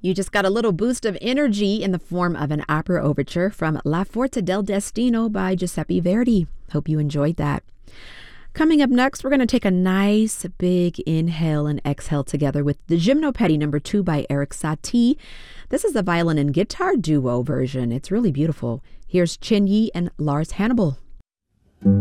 You just got a little boost of energy in the form of an opera overture from La Forza del Destino by Giuseppe Verdi. Hope you enjoyed that. Coming up next, we're going to take a nice big inhale and exhale together with the Gymnopédie No. 2 by Erik Satie. This is the violin and guitar duo version. It's really beautiful. Here's Chen Yi and Lars Hannibal.